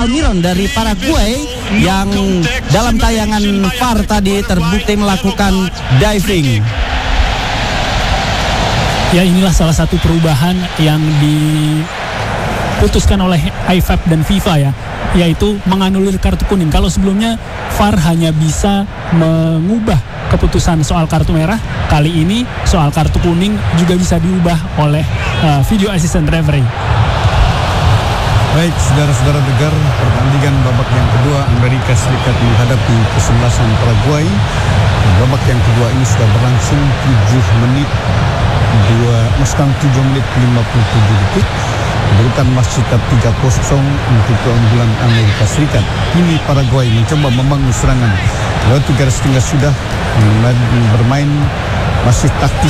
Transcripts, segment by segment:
Almiron dari Paraguay yang dalam tayangan VAR tadi terbukti melakukan diving. Ya, inilah salah satu perubahan yang diputuskan oleh IFAB dan FIFA ya, yaitu menganulir kartu kuning. Kalau sebelumnya VAR hanya bisa mengubah keputusan soal kartu merah, kali ini soal kartu kuning juga bisa diubah oleh video assistant referee. Baik, saudara-saudara dengar, pertandingan babak yang kedua Amerika Serikat menghadapi kesebelasan Paraguay. Babak yang kedua ini sudah berlangsung 7 menit 7 menit 57 detik. Berutan masih tetap 3-0 untuk keunggulan Amerika Serikat. Kini Paraguay mencoba membangun serangan. Lewat garis tengah sudah bermain masih taktis.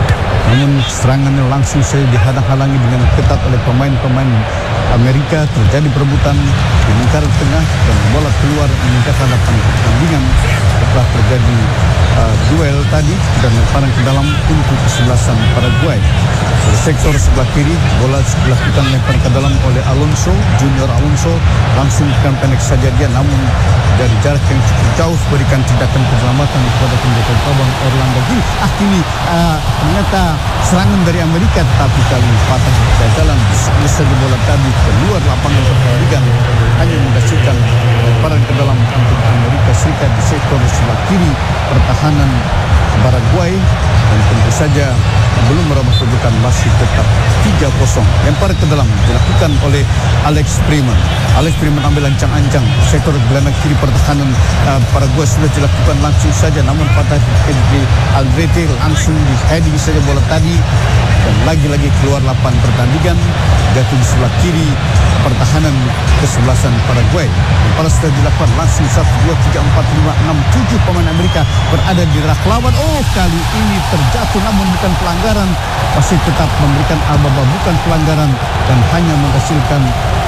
Namun serangannya langsung saja dihadang-halangi dengan ketat oleh pemain-pemain Amerika. Terjadi perebutan di lingkaran tengah dan bola keluar meningkat hadapan pertandingan setelah terjadi duel tadi dan lemparan ke dalam untuk kesebelasan Paraguay. Dari sektor sebelah kiri, bola dilakukan lemparan ke dalam oleh Alonso, Junior Alonso, langsung ke pendek saja dia, namun dari jarak yang cukup jauh berikan tindakan penyelamatan kepada penjaga gawang Orlando Gil. Kini ternyata serangan dari Amerika, tetapi kali ini patah kegagalan. Bisa bola tadi keluar lapangan pertandingan, hanya menghasilkan lemparan ke dalam untuk Amerika Serikat di sektor sebelah kiri pertahanan Paraguay, dan tentu saja belum merubah kedudukan, masih tetap 3-0. Lempar ke dalam dilakukan oleh Alex Freeman. Alex Freeman ambil ancang-ancang sektor gelandang kiri pertahanan Paraguay sudah dilakukan langsung saja, namun patah di Aldrete, langsung di heading saja bola tadi dan lagi-lagi keluar lapangan pertandingan. Jatuh di sebelah kiri pertahanan kesebelasan Paraguay. Lemparan sudah dilakukan langsung 1, 2, 3, 4, 5, 6, 7 pemain Amerika berada di rak lawan. Kali ini terjatuh namun bukan pelanggaran, masih tetap memberikan aba-aba bukan pelanggaran dan hanya menghasilkan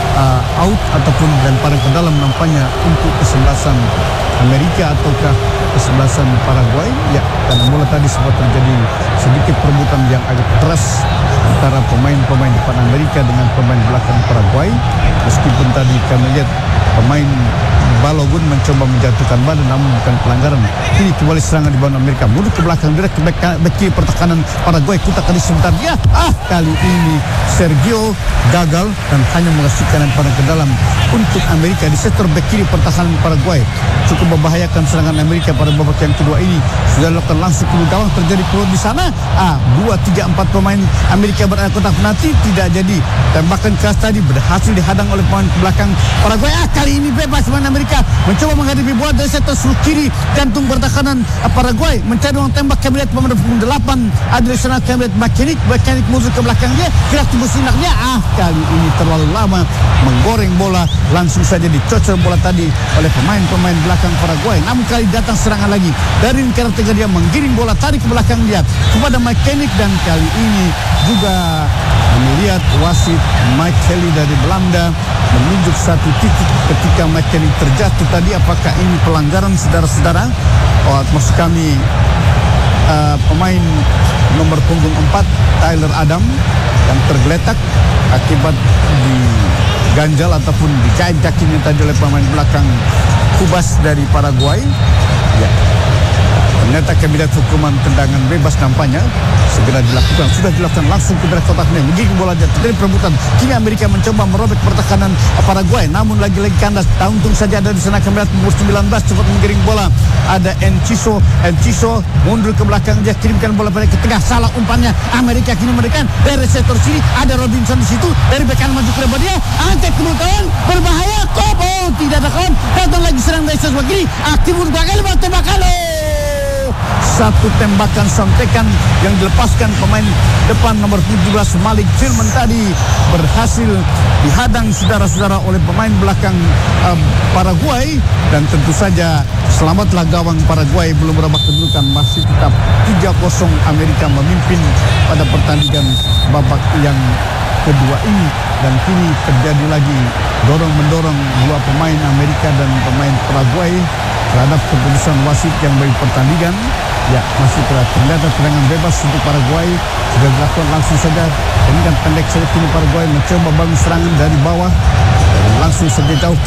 out ataupun lemparan ke dalam nampaknya untuk kesebelasan Amerika ataukah kesebelasan Paraguay. Ya, karena bola tadi sempat terjadi sedikit perebutan yang agak keras antara pemain-pemain depan Amerika dengan pemain belakang Paraguay. Meskipun tadi kami lihat pemain Balogun mencoba menjatuhkan badan namun bukan pelanggaran. Kini kembali serangan di bawah Amerika, mundur ke belakang direct ke back kiri pertahanan Paraguay. Kutak tadi sebentar dia, kali ini Sergio gagal dan hanya menghasilkan lemparan ke dalam untuk Amerika di sektor back kiri pertahanan Paraguay. Cukup membahayakan serangan Amerika pada babak yang kedua ini. Sudah dilakukan langsung ke gawang, terjadi peluang di sana. 2, 3, 4 pemain Amerika berada kotak penalti, tidak jadi. Tembakan keras tadi berhasil dihadang oleh pemain belakang Paraguay. Kali ini bebas pemain Amerika mencoba menghadapi bola dari sektor sebelah kiri jantung pertahanan Paraguay, mencari ruang tembak. Kami lihat pemain punggung 8 ada di sana. Kami lihat mekanik mundur ke belakang dia, gerak tunggu sinaknya. Kali ini terlalu lama menggoreng bola, langsung saja dicocor bola tadi oleh pemain-pemain belakang Paraguay. Namun kali datang serangan lagi dari lingkaran tengah, dia menggiring bola tarik ke belakang dia kepada mekanik, dan kali ini juga melihat wasit Mike Kelly dari Belanda menunjuk satu titik ketika mekanik terjatuh tadi. Apakah ini pelanggaran, saudara-saudara? Maksud kami pemain nomor punggung 4 Tyler Adam yang tergeletak akibat diganjal ataupun dikait kakinya tadi oleh pemain belakang Kubas dari Paraguay. Ya, ternyata kabinet hukuman tendangan bebas nampaknya segera dilakukan. Sudah dilakukan langsung ke dalam kotaknya, menggiring bola terjadi perebutan. Kini Amerika mencoba merobek pertahanan Paraguay, namun lagi-lagi kandas. Untung saja ada di sana kabinet nomor 19 cepat menggiring bola. Ada Enciso mundur ke belakang, dia kirimkan bola pada ke tengah, salah umpannya. Amerika kini memberikan dari sektor sini, ada Robinson di situ, dari bek kanan maju ke depan dia, angkat ke kawan, berbahaya. Tidak ada kawan, datang lagi serang dari sebelah kiri, Timur gagal tembakan. Satu tembakan sontekan yang dilepaskan pemain depan nomor 17 Malik Firman tadi berhasil dihadang, saudara-saudara, oleh pemain belakang Paraguay, dan tentu saja selamatlah gawang Paraguay. Belum merubah kedudukan, masih tetap 3-0 Amerika memimpin pada pertandingan babak yang kedua ini. Dan kini terjadi lagi dorong-mendorong dua pemain Amerika dan pemain Paraguay terhadap keputusan wasit yang bagi pertandingan. Ya, masih terlihat tendangan bebas untuk Paraguay sudah dilakukan langsung saja. Ini kan pendek saja, kini Paraguay mencoba bangun serangan dari bawah dan langsung saja jauh